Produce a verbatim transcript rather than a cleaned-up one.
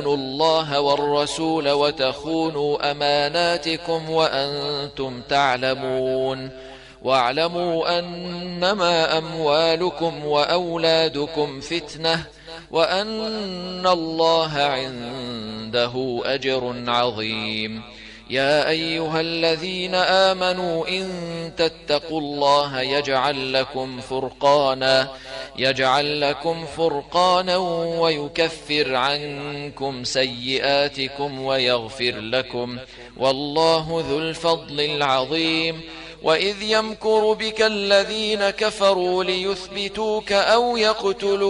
الله والرسول وتخونوا أماناتكم وأنتم تعلمون واعلموا أنما أموالكم وأولادكم فتنة وأن الله عنده أجر عظيم. يا أيها الذين آمنوا إن تتقوا الله يجعل لكم فرقانا يجعل لكم فرقانا ويكفر عنكم سيئاتكم ويغفر لكم والله ذو الفضل العظيم. وإذ يمكر بك الذين كفروا ليثبتوك أو يقتلوك